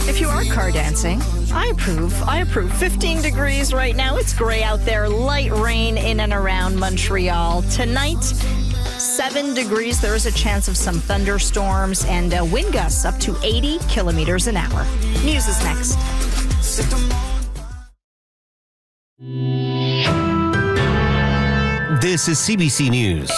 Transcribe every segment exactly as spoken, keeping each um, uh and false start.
If you are car dancing, I approve. I approve. fifteen degrees right now. It's gray out there. Light rain in and around Montreal. Tonight, seven degrees. There is a chance of some thunderstorms and uh, wind gusts up to eighty kilometers an hour. News is next. This is C B C News.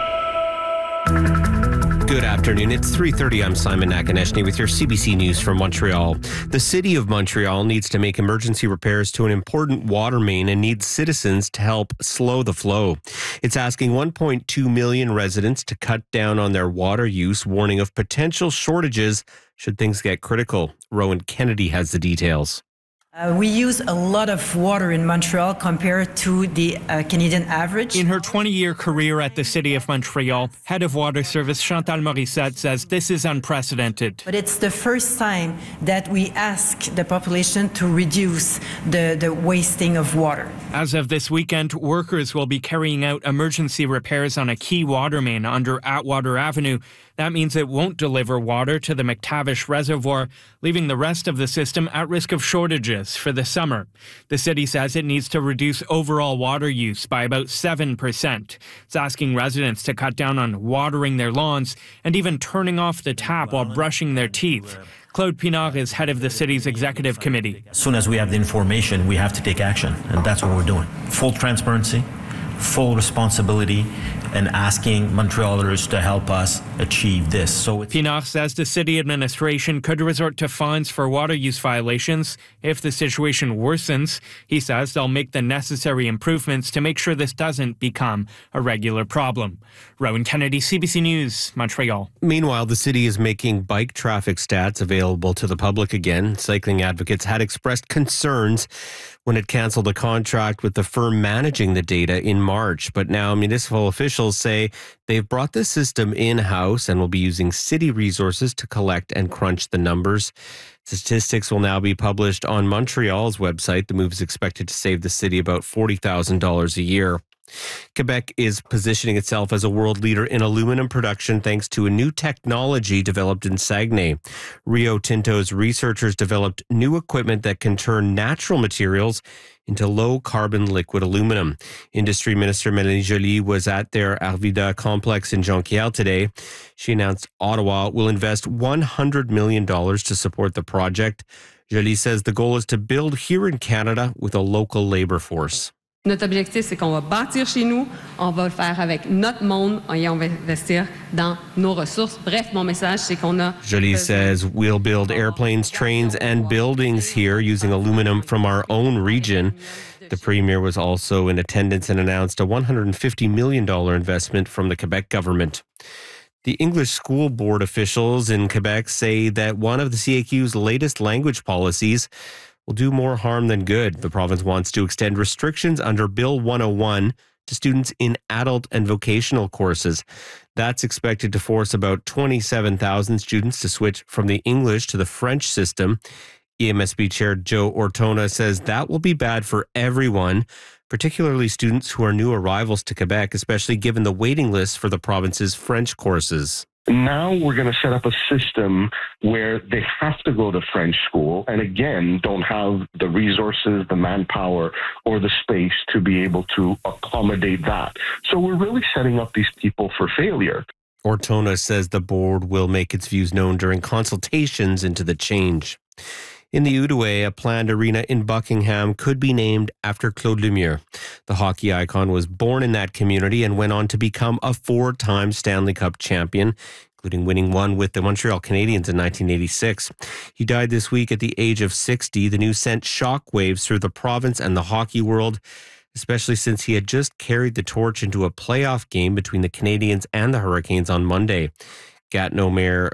Good afternoon. It's three thirty. I'm Simon Nakaneshny with your C B C News from Montreal. The City of Montreal needs to make emergency repairs to an important water main and needs citizens to help slow the flow. It's asking one point two million residents to cut down on their water use, warning of potential shortages should things get critical. Rowan Kennedy has the details. Uh, we use a lot of water in Montreal compared to the uh, Canadian average. In her twenty-year career at the City of Montreal, Head of Water Service Chantal Morissette says this is unprecedented. But it's the first time that we ask the population to reduce the, the wasting of water. As of this weekend, workers will be carrying out emergency repairs on a key water main under Atwater Avenue. That means it won't deliver water to the McTavish Reservoir, leaving the rest of the system at risk of shortages for the summer. The city says it needs to reduce overall water use by about seven percent. It's asking residents to cut down on watering their lawns and even turning off the tap while brushing their teeth. Claude Pinard is head of the city's executive committee. As soon as we have the information, we have to take action, and that's what we're doing. Full transparency, full responsibility, and asking Montrealers to help us achieve this. So Pinard says the city administration could resort to fines for water use violations if the situation worsens. He says they'll make the necessary improvements to make sure this doesn't become a regular problem. Rowan Kennedy, C B C News, Montreal. Meanwhile, the city is making bike traffic stats available to the public again. Cycling advocates had expressed concerns when it canceled a contract with the firm managing the data in March. But now municipal officials say they've brought the system in-house and will be using city resources to collect and crunch the numbers. Statistics will now be published on Montreal's website. The move is expected to save the city about forty thousand dollars a year. Quebec is positioning itself as a world leader in aluminum production thanks to a new technology developed in Saguenay. Rio Tinto's researchers developed new equipment that can turn natural materials into low-carbon liquid aluminum. Industry Minister Mélanie Joly was at their Arvida complex in Jonquière today. She announced Ottawa will invest one hundred million dollars to support the project. Joly says the goal is to build here in Canada with a local labor force. Notre objectif, c'est qu'on va bâtir chez nous, on va le faire avec notre monde et on va investir dans nos ressources. Bref, mon message, c'est qu'on a... Joly says we'll build airplanes, trains, and buildings here using aluminum from our own region. The Premier was also in attendance and announced a one hundred fifty million dollars investment from the Quebec government. The English school board officials in Quebec say that one of the C A Q's latest language policies will do more harm than good. The province wants to extend restrictions under Bill one oh one to students in adult and vocational courses. That's expected to force about twenty-seven thousand students to switch from the English to the French system. E M S B Chair Joe Ortona says that will be bad for everyone, particularly students who are new arrivals to Quebec, especially given the waiting list for the province's French courses. Now we're going to set up a system where they have to go to French school and, again, don't have the resources, the manpower, or the space to be able to accommodate that. So we're really setting up these people for failure. Ortona says the board will make its views known during consultations into the change. In the Outaouais, a planned arena in Buckingham could be named after Claude Lemieux. The hockey icon was born in that community and went on to become a four-time Stanley Cup champion, including winning one with the Montreal Canadiens in nineteen eighty-six. He died this week at the age of sixty. The news sent shockwaves through the province and the hockey world, especially since he had just carried the torch into a playoff game between the Canadiens and the Hurricanes on Monday. Gatineau Mayor